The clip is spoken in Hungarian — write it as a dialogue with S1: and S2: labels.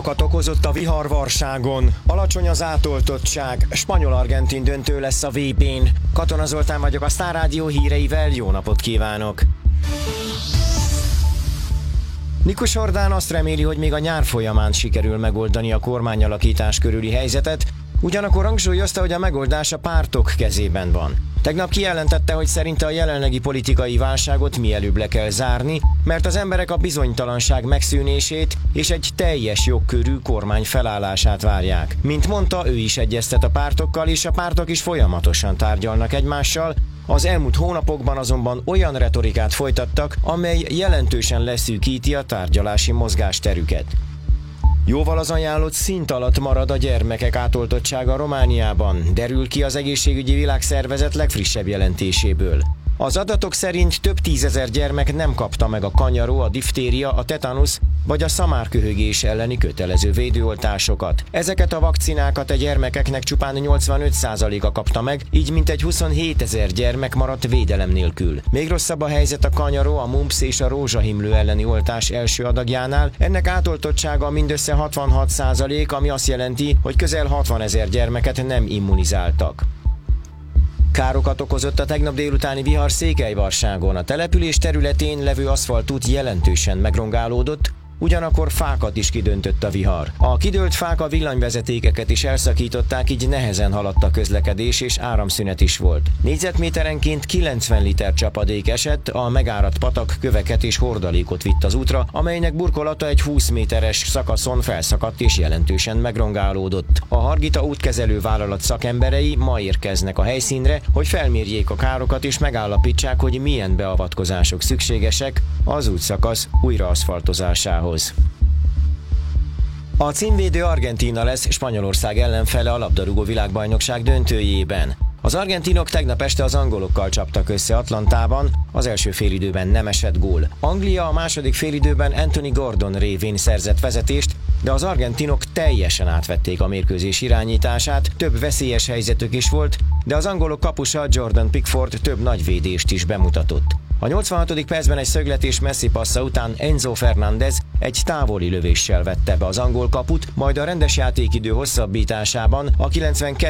S1: Okozott a vihar Varságon. Alacsony az átoltottság. Spanyol-argentin döntő lesz a VB-n. Katona Zoltán vagyok, a Sztár Rádió híreivel jó napot kívánok! Nikus Orbán azt reméli, hogy még a nyár folyamán sikerül megoldani a kormányalakítás körüli helyzetet, ugyanakkor hangsúlyozta, hogy a megoldás a pártok kezében van. Tegnap kijelentette, hogy szerinte a jelenlegi politikai válságot mielőbb le kell zárni, mert az emberek a bizonytalanság megszűnését és egy teljes jogkörű kormány felállását várják. Mint mondta, ő is egyeztet a pártokkal, és a pártok is folyamatosan tárgyalnak egymással. Az elmúlt hónapokban azonban olyan retorikát folytattak, amely jelentősen leszűkíti a tárgyalási mozgásterüket. Jóval az ajánlott szint alatt marad a gyermekek átoltottsága Romániában, derül ki az Egészségügyi Világszervezet legfrissebb jelentéséből. Az adatok szerint több tízezer gyermek nem kapta meg a kanyaró, a diftéria, a tetanusz vagy a szamárköhögés elleni kötelező védőoltásokat. Ezeket a vakcinákat a gyermekeknek csupán 85%-a kapta meg, így mintegy 27 000 gyermek maradt védelem nélkül. Még rosszabb a helyzet a kanyaró, a mumps és a rózsahimlő elleni oltás első adagjánál. Ennek átoltottsága mindössze 66%, ami azt jelenti, hogy közel 60 000 gyermeket nem immunizáltak. Károkat okozott a tegnap délutáni vihar Székelyvarságon. A település területén levő aszfaltút jelentősen megrongálódott, ugyanakkor fákat is kidöntött a vihar. A kidőlt fák a villanyvezetékeket is elszakították, így nehezen haladt a közlekedés és áramszünet is volt. Négyzetméterenként 90 liter csapadék esett, a megáradt patak köveket és hordalékot vitt az útra, amelynek burkolata egy 20 méteres szakaszon felszakadt és jelentősen megrongálódott. A Hargita útkezelő vállalat szakemberei ma érkeznek a helyszínre, hogy felmérjék a károkat és megállapítsák, hogy milyen beavatkozások szükségesek az útszakasz újraaszfaltozásához. A címvédő Argentína lesz Spanyolország ellenfele a labdarúgó világbajnokság döntőjében. Az argentinok tegnap este az angolokkal csaptak össze Atlantában, az első félidőben nem esett gól. Anglia a második félidőben Anthony Gordon révén szerzett vezetést, de az argentinok teljesen átvették a mérkőzés irányítását, több veszélyes helyzetük is volt, de az angolok kapusa Jordan Pickford több nagy védést is bemutatott. A 86. percben egy szögletés Messi passza után Enzo Fernández egy távoli lövéssel vette be az angol kaput, majd a rendes játékidő hosszabbításában a 92.